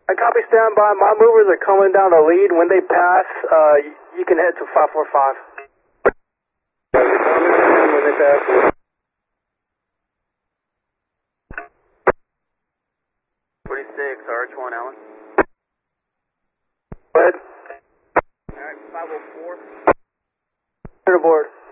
I copy, standby. My movers are coming down the lead. When they pass, you can head to 545. When they pass. 46, RH1, Allen. Go ahead. Alright, 504. Clear to board.